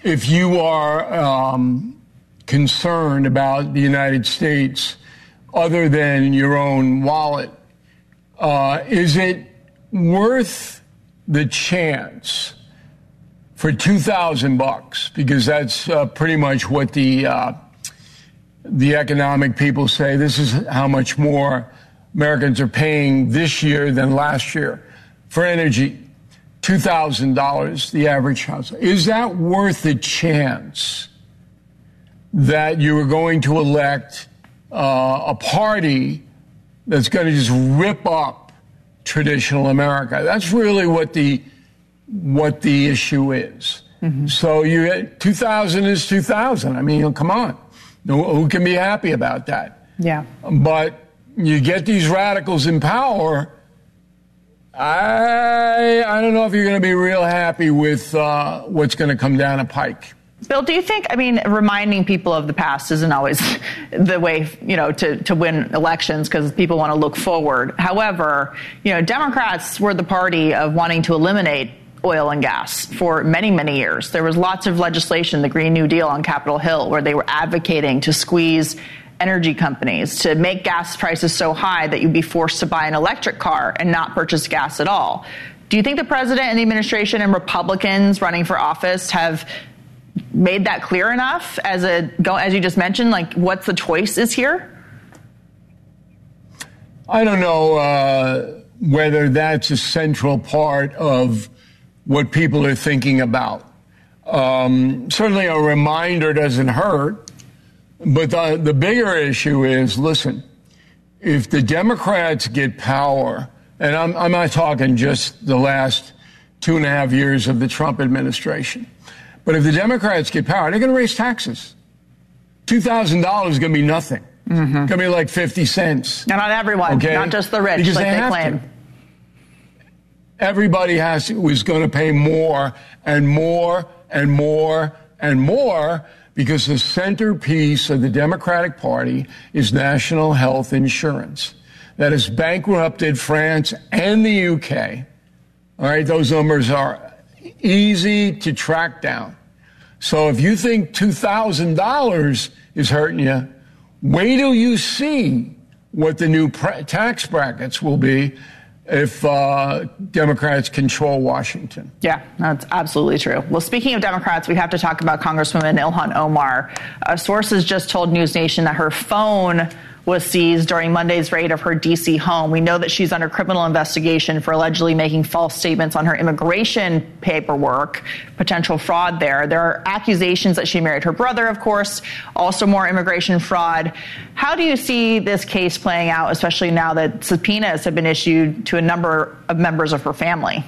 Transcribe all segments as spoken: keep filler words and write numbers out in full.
if you are um, concerned about the United States other than your own wallet, uh, is it worth the chance for two thousand bucks? Because that's uh, pretty much what the uh, the economic people say. This is how much more Americans are paying this year than last year for energy. two thousand dollars, the average household. Is that worth the chance that you are going to elect uh, a party that's going to just rip up traditional America? That's really what the what the issue is. Mm-hmm. So you two thousand is two thousand. I mean, come on. Who can be happy about that? Yeah. But you get these radicals in power, I I don't know if you're going to be real happy with uh, what's going to come down a pike. Bill, do you think, I mean, reminding people of the past isn't always the way, you know, to, to win elections because people want to look forward. However, you know, Democrats were the party of wanting to eliminate oil and gas for many, many years. There was lots of legislation, the Green New Deal on Capitol Hill, where they were advocating to squeeze energy companies, to make gas prices so high that you'd be forced to buy an electric car and not purchase gas at all. Do you think the president and the administration and Republicans running for office have made that clear enough as a, as you just mentioned, like what the choice is here? I don't know uh, whether that's a central part of what people are thinking about. Um, certainly a reminder doesn't hurt. But the, the bigger issue is, listen, if the Democrats get power, and I'm, I'm not talking just the last two and a half years of the Trump administration, but if the Democrats get power, they're going to raise taxes. two thousand dollars is going to be nothing. Mm-hmm. It's going to be like fifty cents. And not everyone, okay? Not just the rich, because like they, they have claim. To. Everybody has to, is going to pay more and more and more and more because the centerpiece of the Democratic Party is national health insurance. That has bankrupted France and the U K. All right, those numbers are easy to track down. So if you think two thousand dollars is hurting you, wait till you see what the new pra- tax brackets will be if uh, Democrats control Washington. Yeah, that's absolutely true. Well, speaking of Democrats, we have to talk about Congresswoman Ilhan Omar. Uh, sources just told News Nation that her phone was seized during Monday's raid of her D C home. We know that she's under criminal investigation for allegedly making false statements on her immigration paperwork, potential fraud there. There are accusations that she married her brother, of course, also more immigration fraud. How do you see this case playing out, especially now that subpoenas have been issued to a number of members of her family?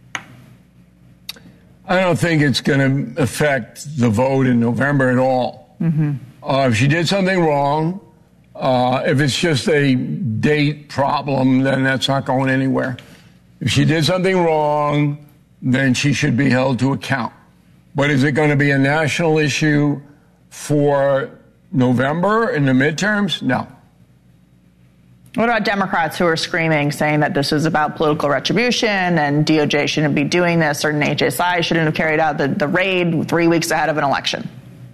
I don't think it's going to affect the vote in November at all. Mm-hmm. Uh, if she did something wrong, Uh, if it's just a date problem, then that's not going anywhere. If she did something wrong, then she should be held to account. But is it going to be a national issue for November in the midterms? No. What about Democrats who are screaming, saying that this is about political retribution and D O J shouldn't be doing this, or H S I shouldn't have carried out the, the raid three weeks ahead of an election?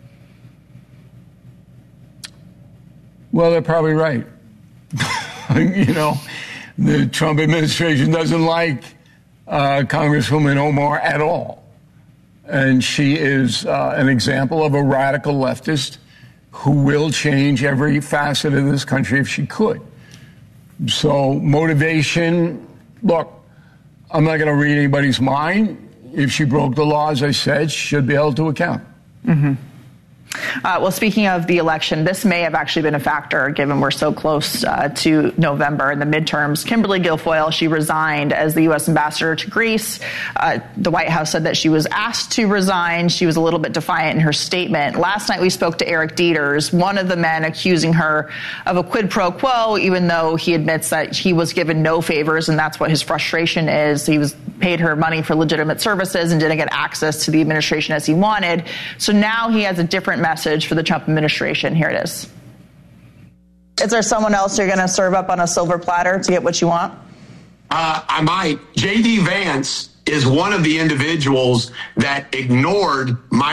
Well, they're probably right. You know, the Trump administration doesn't like uh, Congresswoman Omar at all. And she is uh, an example of a radical leftist who will change every facet of this country if she could. So motivation, look, I'm not going to read anybody's mind. If she broke the law, as I said, she should be held to account. Mm-hmm. Uh, well, speaking of the election, this may have actually been a factor, given we're so close uh, to November and the midterms. Kimberly Guilfoyle, she resigned as the U S ambassador to Greece. Uh, the White House said that she was asked to resign. She was a little bit defiant in her statement. Last night, we spoke to Eric Dieters, one of the men accusing her of a quid pro quo, even though he admits that he was given no favors, and that's what his frustration is. He was paid her money for legitimate services and didn't get access to the administration as he wanted. So now he has a different message for the Trump administration. Here it is. Is there someone else you're going to serve up on a silver platter to get what you want? Uh, I might. J D Vance is one of the individuals that ignored my